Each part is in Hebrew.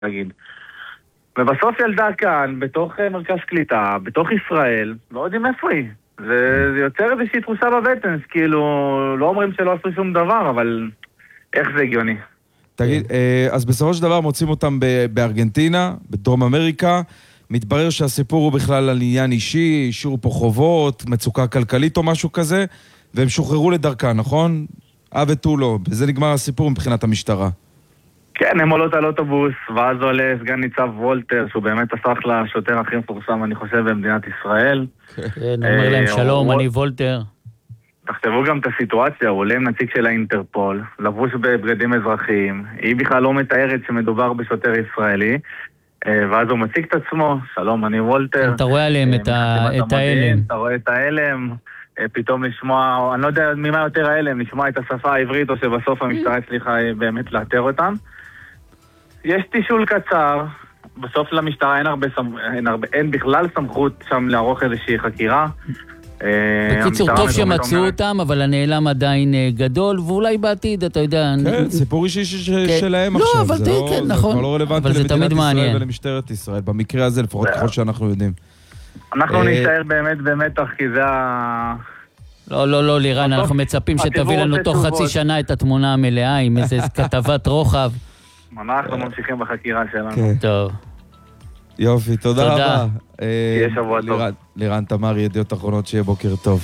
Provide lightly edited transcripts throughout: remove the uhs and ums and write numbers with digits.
נגיד. ובסוף ילדה כאן, בתוך מרכז קליטה, בתוך ישראל, לא יודעים איפה היא. זה יוצר איזושהי תחושה בבטן, כאילו, לא אומרים שלא עשו שום דבר, אבל איך זה הגיוני? תגיד, אז בסופו של דבר מוצאים אותם בארגנטינה, בדרום אמריקה, מתברר שהסיפור הוא בכלל על עניין אישי, אישור פה חובות, מצוקה כלכלית או משהו כזה, והם שוחררו לדרכה, נכון? ותו לא, בזה נגמר הסיפור מבחינת המשטרה. כן, הם עולות על אוטובוס, ואז עולה סגן ניצב וולטר, שהוא באמת הפך לשוטר הכי מפורסם, אני חושב, במדינת ישראל. כן, אומר להם שלום, אני וולטר. תחשבו גם את הסיטואציה, הוא עולה עם נציג של האינטרפול, לבוש בבגדים אזרחיים, היא בכלל לא מתארת שמדובר בשוטר ישראלי, ואז הוא מציג את עצמו, שלום, אני וולטר. אתה רואה עליהם את ההלם. אתה רואה את ההלם, פתאום לשמוע, אני לא יודע ממה יותר ההלם, לשמוע את השפה העברית, או שבסוף המשטרה הצליחה באמת לאתר אותם. יש תישול קצר, בסוף למשטרה אין בכלל סמכות שם לערוך איזושהי חקירה. בקיצור, טוב שמצאו אותם, אבל הנעלם עדיין גדול, ואולי בעתיד, אתה יודע... כן, סיפור אישי שלהם עכשיו. לא, אבל כן, נכון. זה כבר לא רלוונטי למדינת ישראל ולמשטרת ישראל, במקרה הזה לפחות ככל שאנחנו יודעים. אנחנו נשאר באמת במתח, כי זה ה... לא, לירן, אנחנו מצפים שתביא לנו תוך חצי שנה את התמונה המלאה עם איזו כתבת רוחב. אנחנו ממשיכים בחקירה שלנו. טוב. יופי, תודה רבה. תהיה שבוע טוב. לירן תמר, ידיעות אחרונות, שיהיה בוקר טוב.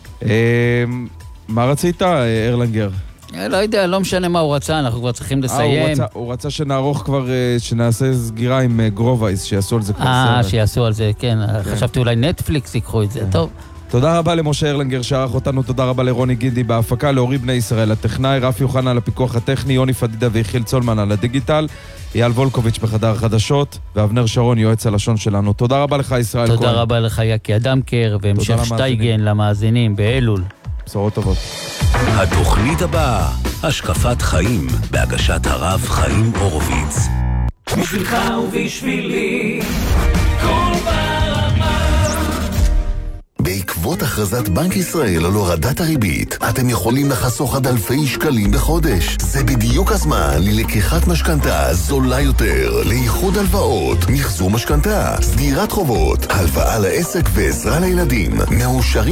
מה רצית, ארלנגר? לא יודע, לא משנה מה הוא רצה, אנחנו כבר צריכים לסיים. הוא רצה שנערוך כבר, שנעשה סגירה עם גרובייס, שיעשו על זה כבר סרט. שיעשו על זה, כן. חשבתי אולי נטפליקס ייקחו את זה, טוב. תודה רבה למשה ארלנגר שערך אותנו, תודה רבה לרוני גידי בהפקה, לאורי בני ישראל, הטכנאי, רפי יוחנה על הפיקוח הטכני, יוני פדידה ויחיל צולמן על הדיגיטל, אייל וולקוביץ' בחדר החדשות, ואבנר שרון יועץ הלשון שלנו. תודה רבה לך ישראל כהן. תודה רבה לך יקי אדמקר, והמשך שטייגן למאזינים באלול. בשורות טובות. התוכנית הבאה, השקפת חיים, בהגשת הרב חיים הורוביץ. בשבילך ובשבילי, כל ברמה. בעקבות הכרזת בנק ישראל על הורדת הריבית, אתם יכולים לחסוך עד אלפי שקלים בחודש. זה בדיוק הזמן ללקיחת משכנתה זולה יותר, לאיחוד הלוואות, מחזור משכנתה, סגירת חובות, הלוואה לעסק ועזרה לילדים, מאושרים